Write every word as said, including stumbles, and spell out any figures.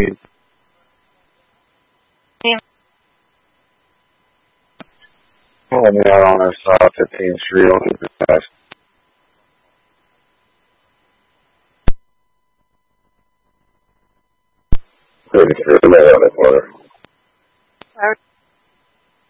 please. Call me out on our South fifteenth Street on the past. Pretty sure that on the corner.